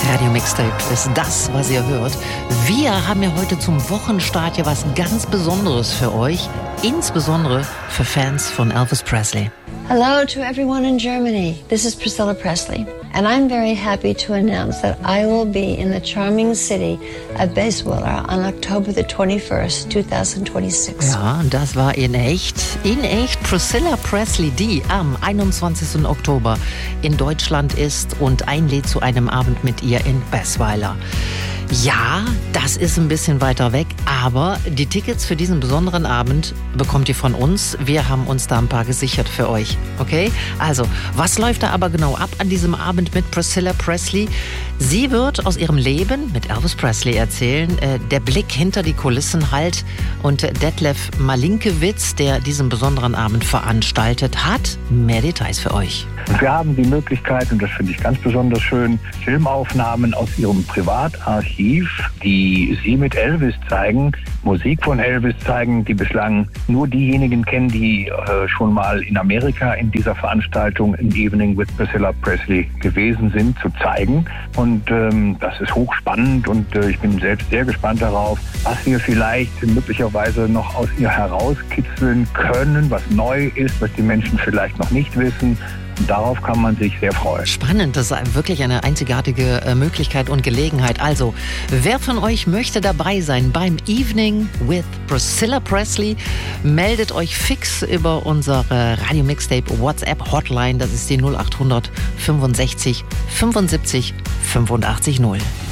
Radio Mixtape ist das, was ihr hört. Wir haben ja heute zum Wochenstart hier was ganz Besonderes für euch, insbesondere für Fans von Elvis Presley. Hello to everyone in Germany. This is Priscilla Presley, and I'm very happy to announce that I will be in the charming city of Bayswater on October the 21st, 2026. Ja, das war in echt Priscilla Presley, die am 21. Oktober in Deutschland ist und einlädt zu einem Abend mit ihr in Bayswater. Ja, das ist ein bisschen weiter weg, aber die Tickets für diesen besonderen Abend bekommt ihr von uns. Wir haben uns da ein paar gesichert für euch, okay? Also, was läuft da aber genau ab an diesem Abend mit Priscilla Presley? Sie wird aus ihrem Leben mit Elvis Presley erzählen, der Blick hinter die Kulissen halt. Und Detlef Malinkewitz, der diesen besonderen Abend veranstaltet, hat mehr Details für euch. Wir haben die Möglichkeit, und das finde ich ganz besonders schön, Filmaufnahmen aus ihrem Privatarchiv, die sie mit Elvis zeigen, Musik von Elvis zeigen, die bislang nur diejenigen kennen, die schon mal in Amerika in dieser Veranstaltung An Evening with Priscilla Presley gewesen sind, zu zeigen. Und das ist hochspannend und ich bin selbst sehr gespannt darauf, was wir vielleicht möglicherweise noch aus ihr herauskitzeln können, was neu ist, was die Menschen vielleicht noch nicht wissen. Und darauf kann man sich sehr freuen. Spannend, das ist wirklich eine einzigartige Möglichkeit und Gelegenheit. Also, wer von euch möchte dabei sein beim Evening with Priscilla Presley, meldet euch fix über unsere Radio Mixtape WhatsApp Hotline. Das ist die 0800 65 75 85 0.